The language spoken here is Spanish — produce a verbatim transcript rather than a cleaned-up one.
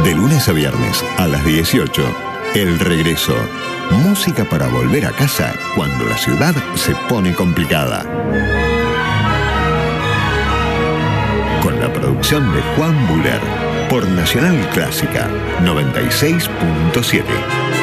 De lunes a viernes a las dieciocho, El Regreso. Música para volver a casa cuando la ciudad se pone complicada. Con la producción de Juan Buller por Nacional Clásica noventa y seis punto siete.